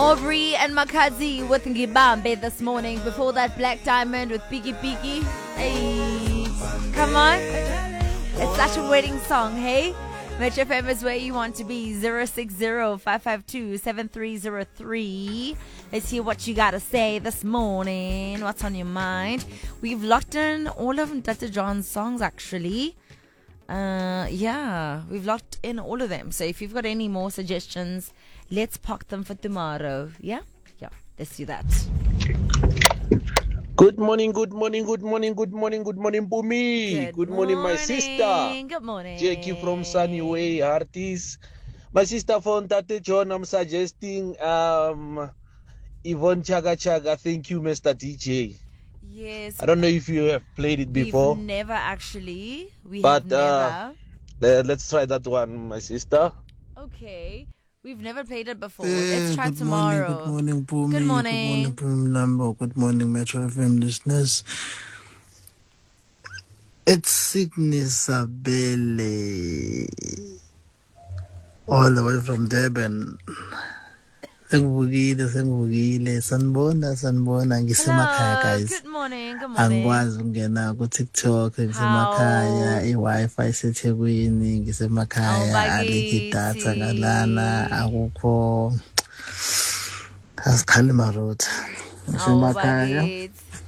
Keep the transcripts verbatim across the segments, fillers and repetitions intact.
Aubrey and Makazi with Ngibambe this morning. Before that, Black Diamond with Piki Piki. Hey, come on. It's such a wedding song, hey? Metro F M is where you want to be. zero six zero, five five two, seven three zero three. Let's hear what you got to say this morning. What's on your mind? We've locked in all of Doctor John's songs, actually. Uh, yeah, we've locked in all of them. So if you've got any more suggestions, let's park them for tomorrow. Yeah? Yeah, let's do that. Good morning, good morning, good morning, good morning, good morning, Bumi. Good, good morning, morning, my sister. Good morning. Jackie from Sunny Way, artist. My sister from Tate John, I'm suggesting um, Yvonne Chaga Chaga. Thank you, Mister D J. Yes. I don't know if you have played it before. We've never actually. We but, have never. Uh, let's try that one, my sister. Okay. We've never played it before. Hey, Let's try good tomorrow. Morning, good morning, Bumi. Good morning. Good morning, Lambo. Good morning, Metro F M listeners. It's Sydney Sabele, all the way from Durban. Sengivukile, sengivukile. Sanibona, sanibona. Ngisemakhaya, Hello. guys. Good morning. Good morning. Angikwazi ukungena ku TikTok, ngisemakhaya. I-Wi-Fi iseThekwini, ngisemakhaya. Alikho idatha ngalana, akukho. Asikhali marutha. Ngisemakhaya.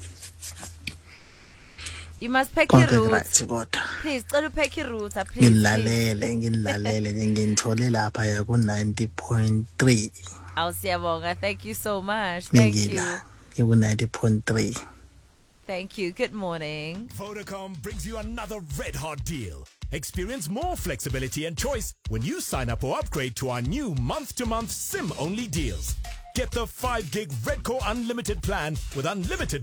You must pack your roots. Kodwa. Please, go to pack your roots, please. Ngilalele, ngilalele, ngingithole lapha ya ku ninety point three. Awusiyabonga. Thank you so much. Thank you. Ku ninety point three. Thank you. Good morning. Vodacom brings you another red hot deal. Experience more flexibility and choice when you sign up or upgrade to our new month-to-month SIM-only deals. Get the five gig Redcore Unlimited plan with unlimited